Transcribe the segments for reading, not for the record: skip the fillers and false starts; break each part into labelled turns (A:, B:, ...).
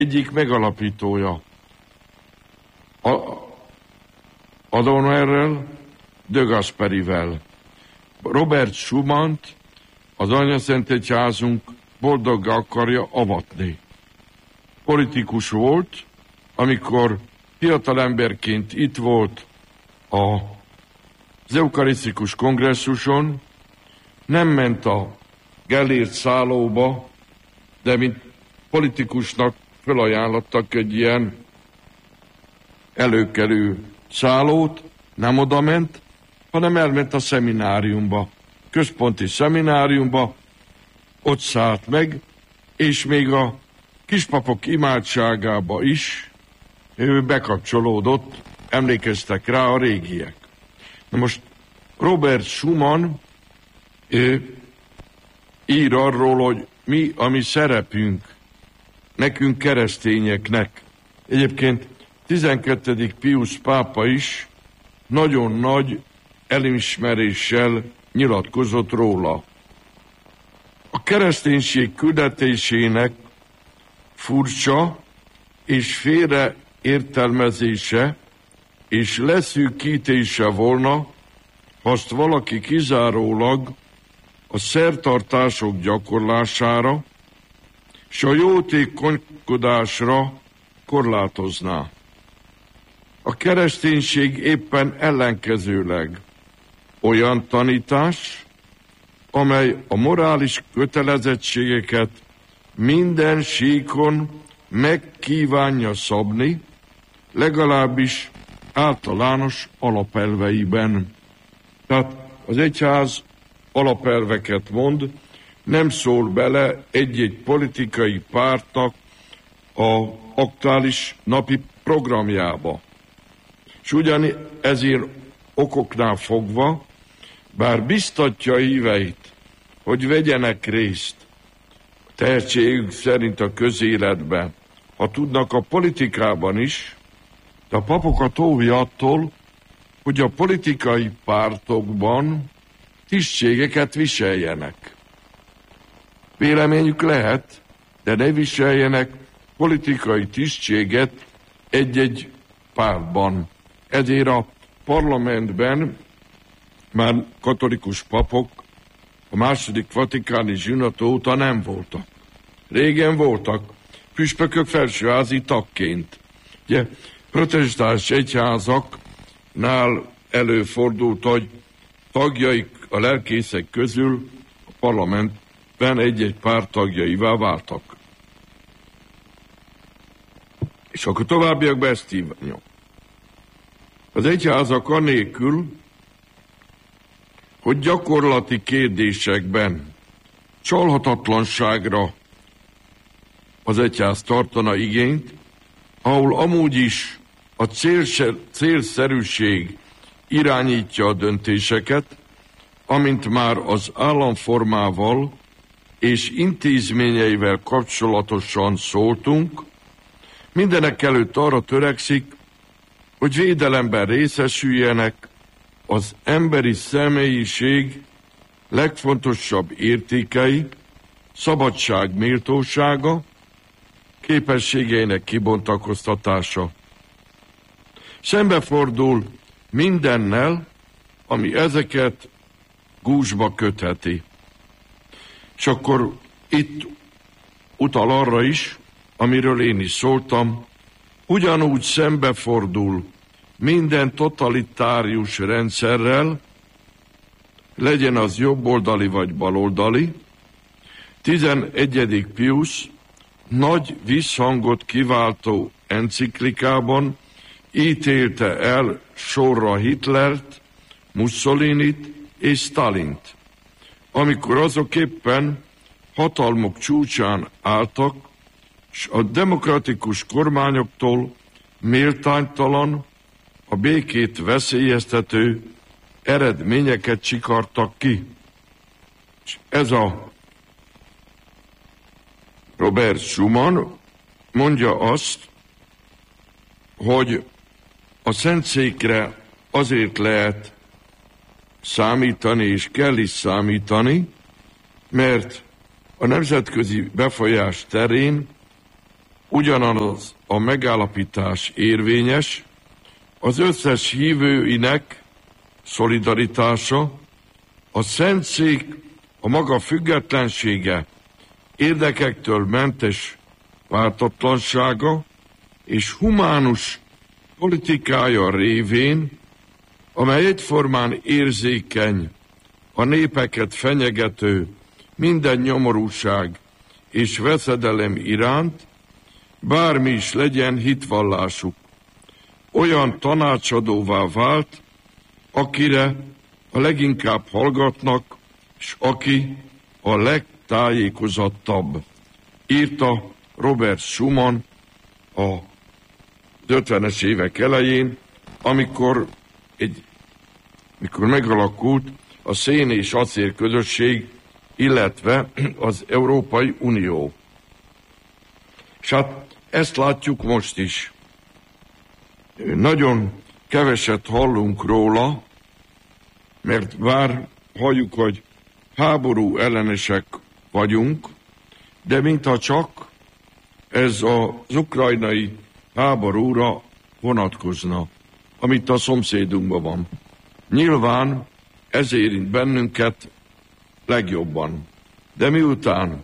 A: egyik megalapítója. Adornerrel, de Gasperivel. Robert Schumant az Anyaszentegyházunk boldoggá akarja avatni. Politikus volt, amikor fiatalemberként itt volt az eukarisztikus kongresszuson, nem ment a Gellért szállóba, de mint politikusnak felajánlottak egy ilyen előkelő szállót, nem oda ment, hanem elment a szemináriumba, központi szemináriumba, ott szállt meg, és még a kispapok imádságába is ő bekapcsolódott, emlékeztek rá a régiek. Na most Robert Schumann ír arról, hogy mi a mi szerepünk, nekünk keresztényeknek. Egyébként 12. Pius pápa is nagyon nagy elismeréssel nyilatkozott róla. A kereszténység küldetésének furcsa és félreértelmezése és leszűkítése volna, ha azt valaki kizárólag a szertartások gyakorlására és a jótékonykodásra korlátozná. A kereszténység éppen ellenkezőleg olyan tanítás, amely a morális kötelezettségeket minden síkon megkívánja szabni, legalábbis általános alapelveiben. Tehát az egyház alapelveket mond, nem szól bele egy-egy politikai pártnak az aktuális napi programjába. És ezért okoknál fogva, bár biztatja híveit, hogy vegyenek részt a tehetségük szerint a közéletben, ha tudnak a politikában is, de a papokat óvja attól, hogy a politikai pártokban tisztségeket viseljenek. Véleményük lehet, de ne viseljenek politikai tisztséget egy-egy pártban. Ezért a parlamentben már katolikus papok a második vatikáni zsinat óta nem voltak. Régen voltak püspökök felsőházi tagként. Ugye, protestáns egyházaknál előfordult, hogy tagjaik a lelkészek közül a parlamentben egy-egy pár tagjaivá váltak. És akkor továbbiakban ezt hívja. Az egyházak anélkül, hogy gyakorlati kérdésekben csalhatatlanságra az egyház tartana igényt, ahol amúgy is a célszerűség irányítja a döntéseket, amint már az államformával és intézményeivel kapcsolatosan szóltunk, mindenekelőtt arra törekszik, hogy védelemben részesüljenek az emberi személyiség legfontosabb értékei, szabadság méltósága, képességeinek kibontakoztatása. Szembefordul mindennel, ami ezeket gúzsba kötheti. És akkor itt utal arra is, amiről én is szóltam, ugyanúgy szembefordul minden totalitárius rendszerrel, legyen az jobboldali vagy baloldali. 11. Pius nagy visszhangot kiváltó enciklikában ítélte el sorra Hitlert, Mussolinit és Stalint, amikor azok éppen hatalmuk csúcsán álltak, és a demokratikus kormányoktól méltánytalan, a békét veszélyeztető eredményeket csikartak ki. És ez a Robert Schumann mondja azt, hogy a Szentszékre azért lehet számítani, és kell is számítani, mert a nemzetközi befolyás terén ugyanaz a megállapítás érvényes, az összes hívőinek szolidaritása, a Szentszék a maga függetlensége, érdekektől mentes pártatlansága és humánus politikája révén, amely egyformán érzékeny a népeket fenyegető minden nyomorúság és veszedelem iránt, bármi is legyen hitvallásuk, olyan tanácsadóvá vált, akire a leginkább hallgatnak, és aki a legtájékozottabb, írta Robert Schuman a 50-es évek elején, amikor megalakult a szén és acél közösség, illetve az Európai Unió. És hát ezt látjuk most is. Nagyon keveset hallunk róla, mert bár halljuk, hogy háború ellenesek vagyunk, de mintha csak ez az ukrajnai háborúra vonatkozna, amit a szomszédunkban van. Nyilván ez érint bennünket legjobban. De miután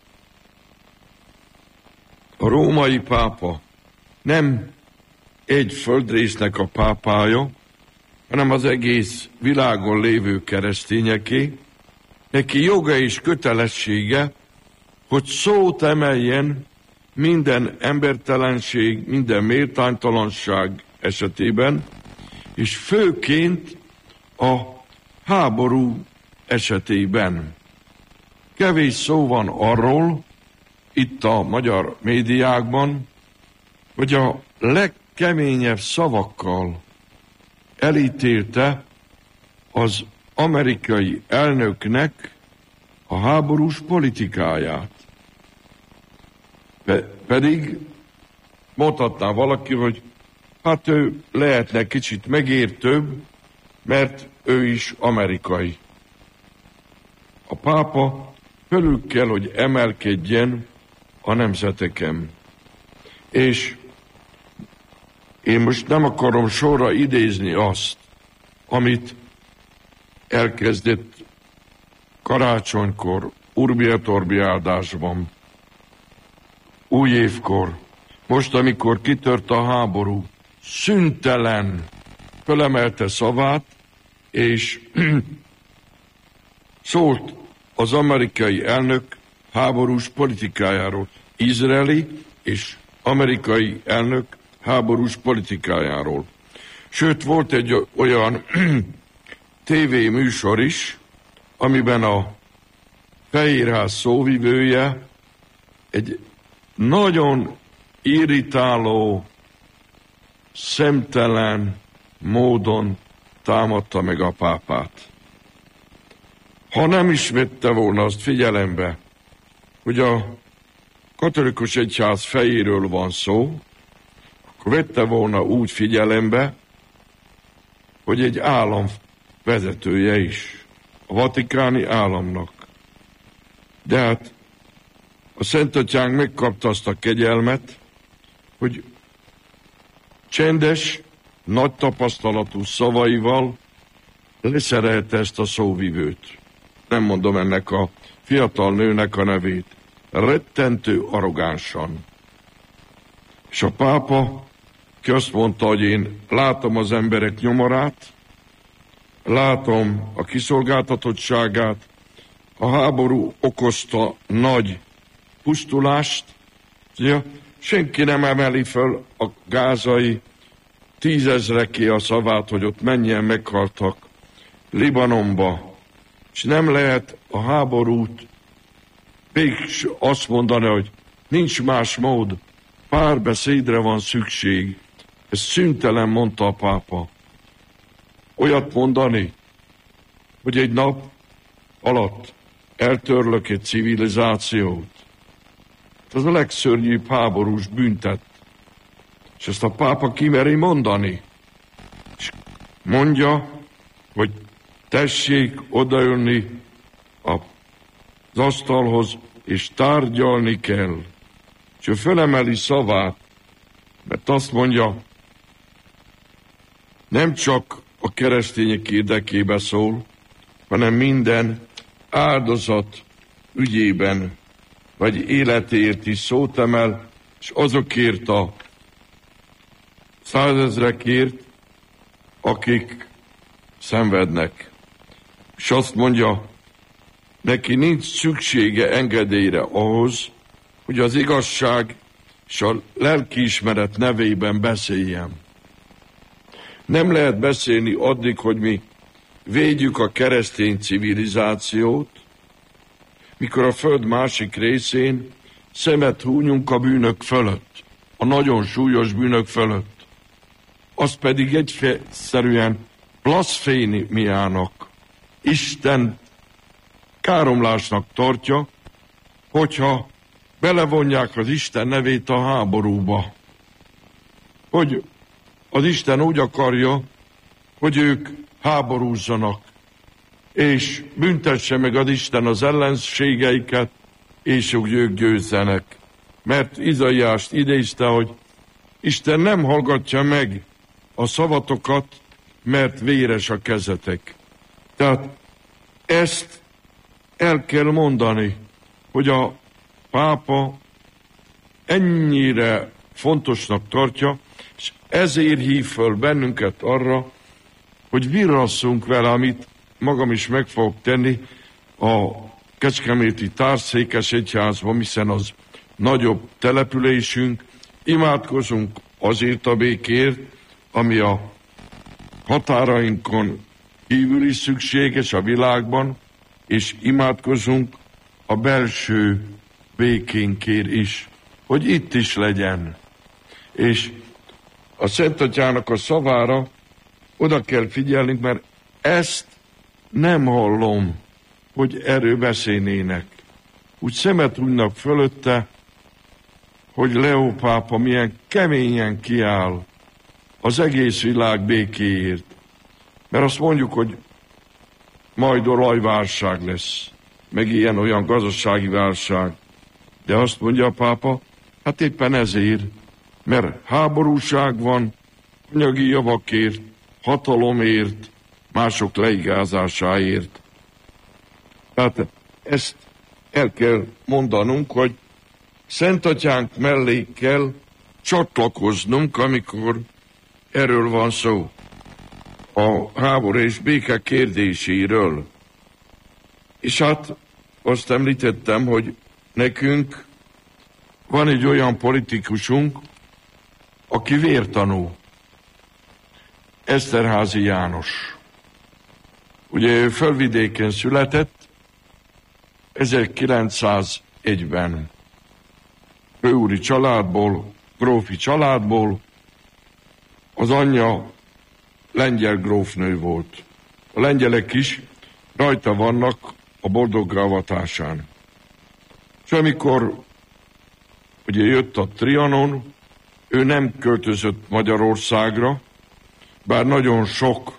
A: a római pápa nem egy földrésznek a pápája, hanem az egész világon lévő keresztényeké, neki joga és kötelessége, hogy szót emeljen minden embertelenség, minden méltánytalanság esetében, és főként a háború esetében. Kevés szó van arról, itt a magyar médiákban, hogy a legkeményebb szavakkal elítélte az amerikai elnöknek a háborús politikáját. Pedig mondhatná valaki, hogy hát ő lehetne kicsit megértőbb, mert ő is amerikai. A pápa fölül kell, hogy emelkedjen a nemzeteken. És én most nem akarom sorra idézni azt, amit elkezdett karácsonykor, Urbi et Orbi áldásban, új évkor, most, amikor kitört a háború, szüntelen fölemelte szavát, és szólt az amerikai elnök háborús politikájáról, izraeli és amerikai elnök háborús politikájáról. Sőt, volt egy olyan tévéműsor is, amiben a Fehérház szóvivője egy nagyon irritáló, szemtelen módon támadta meg a pápát. Ha nem is vette volna azt figyelembe, hogy a katolikus egyház fejéről van szó, akkor vette volna úgy figyelembe, hogy egy állam vezetője is, a vatikáni államnak. De hát a Szentatyánk megkapta azt a kegyelmet, hogy csendes, nagy tapasztalatú szavaival leszerelte ezt a szóvivőt. Nem mondom ennek a fiatal nőnek a nevét. Rettentő arrogánsan. És a pápa, ki azt mondta, hogy én látom az emberek nyomorát, látom a kiszolgáltatottságát, a háború okozta nagy pusztulást, ugye, senki nem emeli föl a gázai 10 000-eké a szavát, hogy ott mennyien meghaltak Libanonba, és nem lehet a háborút még azt mondani, hogy nincs más mód, párbeszédre van szükség. Ez szüntelen, mondta a pápa. Olyat mondani, hogy egy nap alatt eltörlök egy civilizációt. Ez a legszörnyűbb háborús büntet. És ezt a pápa kimeri mondani. És mondja, hogy tessék odaülni az asztalhoz, és tárgyalni kell. és ő fölemeli szavát, mert azt mondja, nem csak a keresztények érdekébe szól, hanem minden áldozat ügyében, vagy életért is szót emel, és azokért a 100 000-ekért, akik szenvednek. És azt mondja, neki nincs szüksége engedélyre ahhoz, hogy az igazság és a lelkiismeret nevében beszéljen. Nem lehet beszélni addig, hogy mi védjük a keresztény civilizációt, mikor a föld másik részén szemet húnyunk a bűnök fölött, a nagyon súlyos bűnök fölött. Az pedig egyszerűen blaszfémiának, Isten káromlásnak tartja, hogyha belevonják az Isten nevét a háborúba. Hogy az Isten úgy akarja, hogy ők háborúzzanak, és büntesse meg az Isten az ellenségeiket, és hogy ők győzzenek. Mert Izaiást idézte, hogy Isten nem hallgatja meg a szavatokat, mert véres a kezetek. Tehát ezt el kell mondani, hogy a pápa ennyire fontosnak tartja, és ezért hív föl bennünket arra, hogy virrasszunk vele, amit magam is meg fogok tenni a Kecskeméti Társzékes Egyházban, hiszen az nagyobb településünk, imádkozunk azért a békért, ami a határainkon kívül is szükséges a világban, és imádkozunk a belső békénkért is, hogy itt is legyen. És a Szent Atyának a szavára oda kell figyelnünk, mert ezt nem hallom, hogy erről beszélnének. Úgy szemet hunynak fölötte, hogy Leó pápa milyen keményen kiáll az egész világ békéért. Mert azt mondjuk, hogy majd olajválság lesz, meg ilyen-olyan gazdasági válság. De azt mondja a pápa, hát éppen ezért, mert háborúság van, anyagi javakért, hatalomért, mások leigázásáért. Tehát ezt el kell mondanunk, hogy Szent Atyánk mellé kell csatlakoznunk, amikor erről van szó. A háború és béke kérdéséről. És hát azt említettem, hogy nekünk van egy olyan politikusunk, aki vértanú. Eszterházy János. Ugye ő Földvidéken született 1901-ben. Főúri családból, grófi családból, az anyja lengyel grófnő volt. A lengyelek is rajta vannak a boldoggá avatásán. És amikor ugye jött a Trianon, ő nem költözött Magyarországra, bár nagyon sok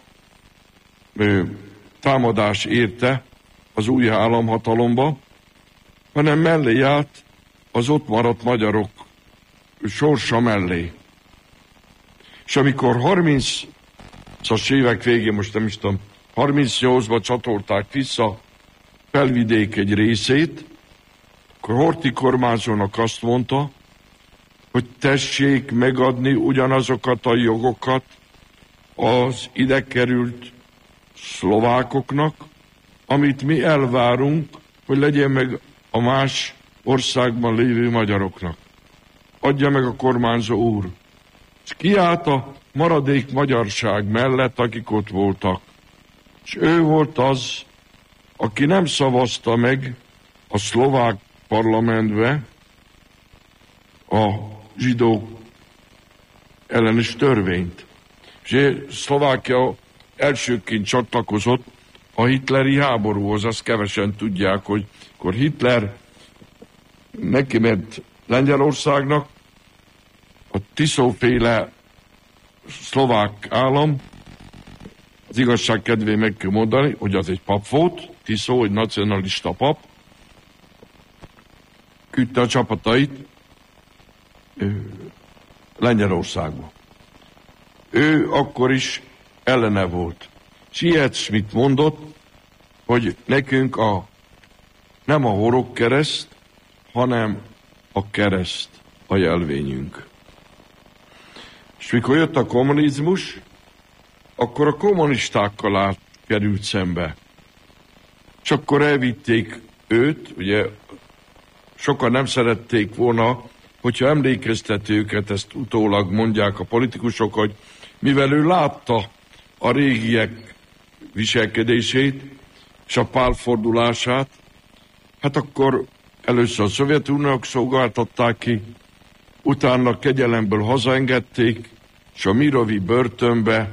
A: támadás érte az új államhatalomba, hanem mellé állt az ott maradt magyarok sorsa mellé. És amikor 30-as évek végén, most nem is tudom, 38-ban csatolták vissza Felvidék egy részét, akkor Horthy kormányzónak azt mondta, hogy tessék megadni ugyanazokat a jogokat az ide került szlovákoknak, amit mi elvárunk, hogy legyen meg a más országban lévő magyaroknak. Adja meg a kormányzó úr. És kiállt a maradék magyarság mellett, akik ott voltak. És ő volt az, aki nem szavazta meg a szlovák parlamentbe a zsidók ellenes törvényt. És Szlovákia elsőként csatlakozott a hitleri háborúhoz, azt kevesen tudják, hogy akkor Hitler neki ment Lengyelországnak, a Tiszóféle szlovák állam, az igazság kedvéért meg kell mondani, hogy az egy pap volt, Tiszó, egy nacionalista pap, küldte a csapatait, Lengyelországba. Ő akkor is ellene volt. És ilyet Schmidt mondott, hogy nekünk nem a horogkereszt, hanem a kereszt a jelvényünk. És mikor jött a kommunizmus, akkor a kommunistákkal került szembe. És akkor elvitték őt, ugye sokan nem szerették volna, hogyha emlékeztető őket, ezt utólag mondják a politikusok, hogy mivel ő látta a régiek viselkedését és a pálfordulását, hát akkor először a Szovjetuniók szolgáltatták ki, utána kegyelemből hazaengedték, és a Mirovi börtönbe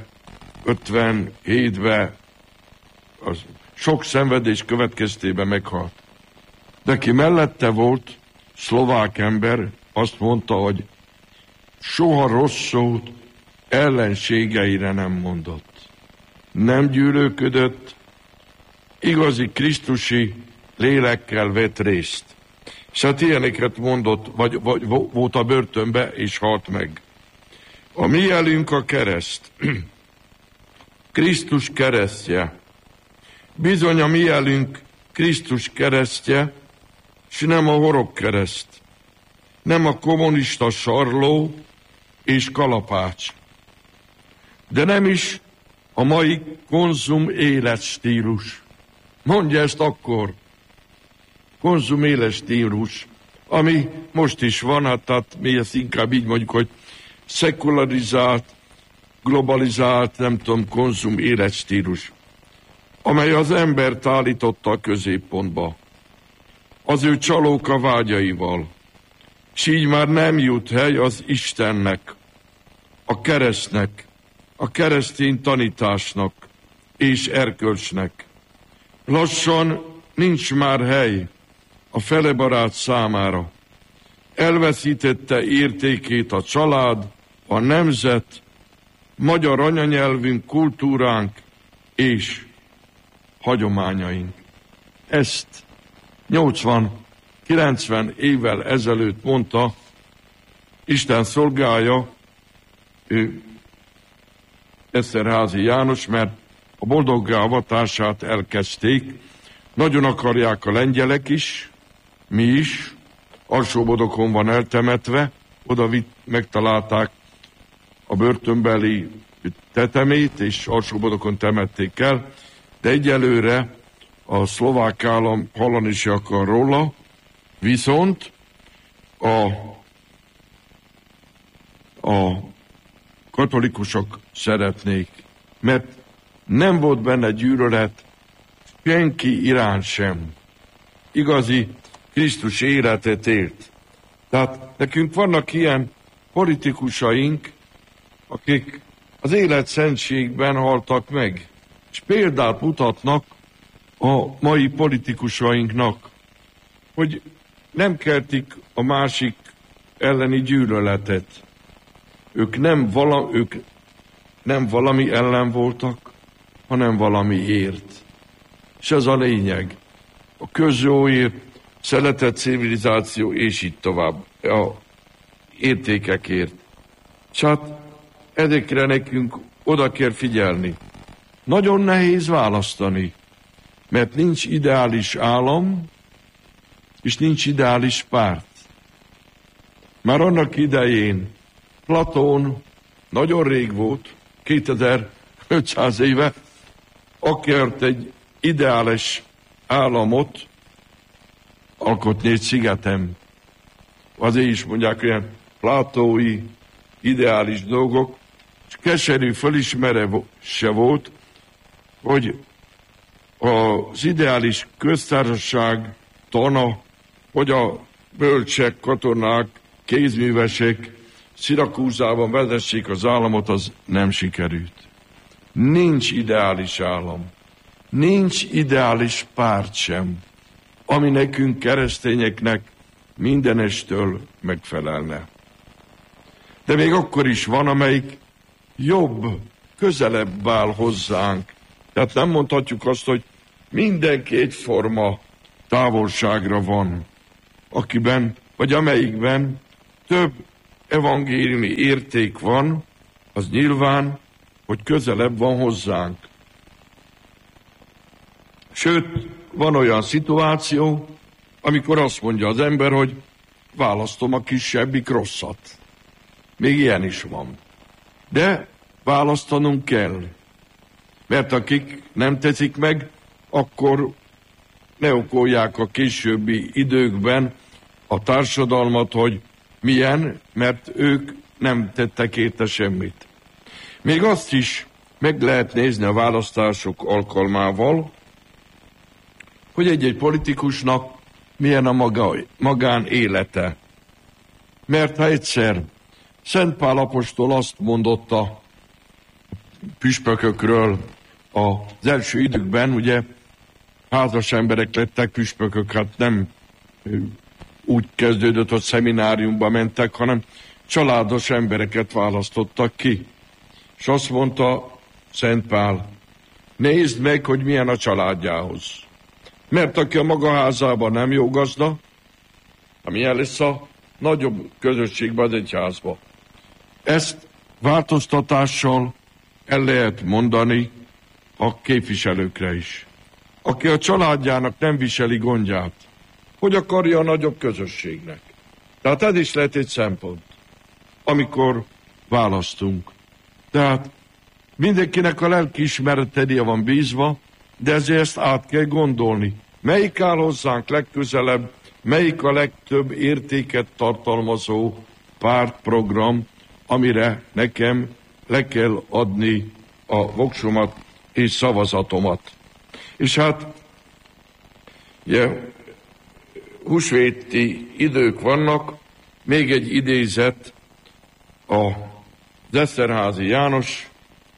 A: 57-be az sok szenvedés következtében meghalt. De ki mellette volt, szlovák ember, azt mondta, hogy soha rossz szót ellenségeire nem mondott. Nem gyűlölködött, igazi krisztusi lélekkel vett részt. És hát ilyeneket mondott, vagy volt a börtönbe, és halt meg. A mi jelünk a kereszt. Krisztus keresztje. Bizony a mi jelünk Krisztus keresztje, és nem a horogkereszt. Nem a kommunista sarló és kalapács. De nem is a mai konzum életstílus. Mondja ezt akkor. Konzum életstílus, ami most is van, hát tehát mi ezt inkább így mondjuk, hogy szekularizált, globalizált, nem tudom, konzum életstílus, amely az embert állította a középpontba, az ő csalóka vágyaival, s így már nem jut hely az Istennek, a keresztnek, a keresztény tanításnak és erkölcsnek. Lassan nincs már hely a felebarát számára. Elveszítette értékét a család, a nemzet, magyar anyanyelvünk, kultúránk és hagyományaink. Ezt 80-90 évvel ezelőtt mondta Isten szolgája, Eszterházy János, mert a boldoggá avatását elkezdték. Nagyon akarják a lengyelek is, mi is. Alsóbodokon van eltemetve, oda megtalálták a börtönbeli tetemét, és Alsóbodokon temették el, de egyelőre a szlovák állam hallani se akar róla, viszont a katolikusok szeretnék, mert nem volt benne gyűlölet senki iránt sem. Igazi Krisztus életet élt. Tehát nekünk vannak ilyen politikusaink, akik az élet szentségben haltak meg, és példát mutatnak a mai politikusainknak, hogy nem keltik a másik elleni gyűlöletet. Ők nem valami ellen voltak, hanem valamiért. És ez a lényeg. A közjóért, szeretett civilizáció, és így tovább. A értékekért. És hát ezekre nekünk oda kell figyelni. Nagyon nehéz választani, mert nincs ideális állam, és nincs ideális párt. Már annak idején Platón nagyon rég volt, 2500 éve, akart egy ideális államot alkotni egy szigetem. Azért is mondják, olyan platói ideális dolgok, és keserű fölismerése volt, hogy az ideális köztársaság tana, hogy a bölcsek, katonák, kézművesek Szirakúzában vezessék az államot, az nem sikerült. Nincs ideális állam. Nincs ideális párt sem, ami nekünk keresztényeknek mindenestől megfelelne. De még akkor is van, amelyik jobb, közelebb áll hozzánk. Tehát nem mondhatjuk azt, hogy mindenki egyforma távolságra van, akiben, vagy amelyikben több evangéliumi érték van, az nyilván, hogy közelebb van hozzánk. Sőt, van olyan szituáció, amikor azt mondja az ember, hogy választom a kisebbik rosszat. Még ilyen is van. De választanunk kell. Mert akik nem teszik meg, akkor ne okolják a későbbi időkben a társadalmat, hogy milyen, mert ők nem tettek érte semmit. Még azt is meg lehet nézni a választások alkalmával, hogy egy-egy politikusnak milyen a magán élete. Mert ha egyszer Szent Pál apostol azt mondotta püspökökről az első időkben, ugye házas emberek lettek püspökök, hát nem úgy kezdődött, hogy szemináriumba mentek, hanem családos embereket választottak ki. És azt mondta Szent Pál, nézd meg, hogy milyen a családjához. Mert aki a maga házában nem jó gazda, milyen lesz a nagyobb közösségben, az egyházba. Ezt változtatással el lehet mondani a képviselőkre is. Aki a családjának nem viseli gondját, hogy akarja a nagyobb közösségnek. Tehát ez is lehet egy szempont, amikor választunk. Tehát mindenkinek a lelkiismeretedje van bízva, de ezért ezt át kell gondolni. Melyik áll hozzánk legközelebb, melyik a legtöbb értéket tartalmazó pártprogram, amire nekem le kell adni a voksomat és szavazatomat. És hát, ugye, húsvéti idők vannak, még egy idézet az Eszterházy János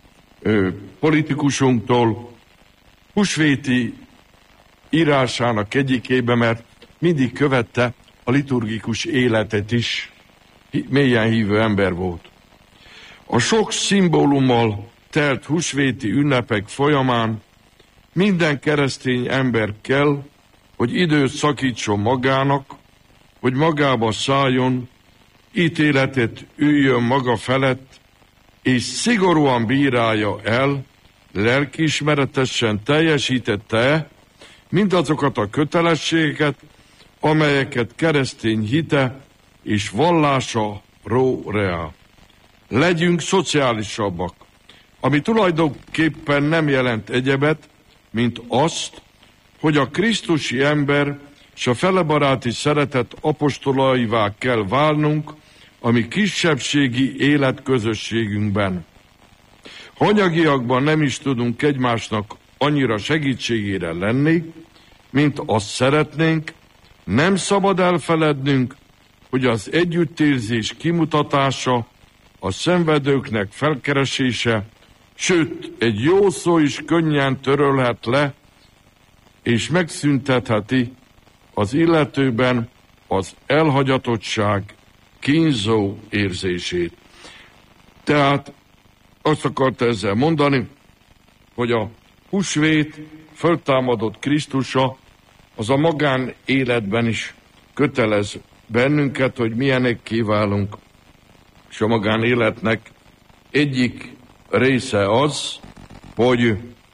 A: politikusunktól, húsvéti írásának egyikében, mert mindig követte a liturgikus életet is, mélyen hívő ember volt. A sok szimbólummal telt húsvéti ünnepek folyamán minden keresztény ember kell, hogy időt szakítson magának, hogy magába szálljon, ítéletet üljön maga felett, és szigorúan bírálja el, lelkiismeretesen teljesítette-e mindazokat a kötelességeket, amelyeket keresztény hite és vallása ró rá. Legyünk szociálisabbak, ami tulajdonképpen nem jelent egyebet, mint azt, hogy a krisztusi ember és a felebaráti szeretet apostolaivá kell válnunk a mi kisebbségi életközösségünkben. Hanyagiakban nem is tudunk egymásnak annyira segítségére lenni, mint azt szeretnénk, nem szabad elfelednünk, hogy az együttérzés kimutatása, a szenvedőknek felkeresése, sőt, egy jó szó is könnyen törölhet le, és megszüntetheti az illetőben az elhagyatottság kínzó érzését. Tehát azt akarta ezzel mondani, hogy a húsvét föltámadott Krisztusa az a magánéletben is kötelez bennünket, hogy milyenek kiválunk. És a magánéletnek egyik része az, hogy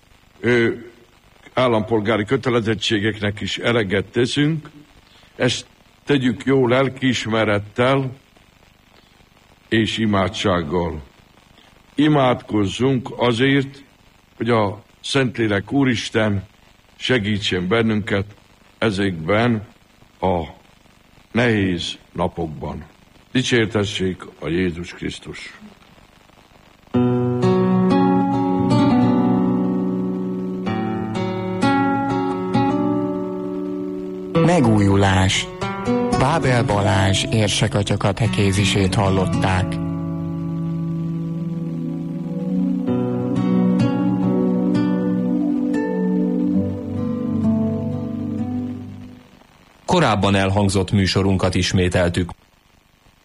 A: állampolgári kötelezettségeknek is eleget teszünk, ezt tegyük jó lelkiismerettel és imádsággal. Imádkozzunk azért, hogy a Szentlélek Úristen segítsen bennünket ezekben a nehéz napokban. Dicsértessék a Jézus Krisztus!
B: Megújulás. Bábel Balázs érsekatya katekézisét hallották.
C: Korábban elhangzott műsorunkat ismételtük.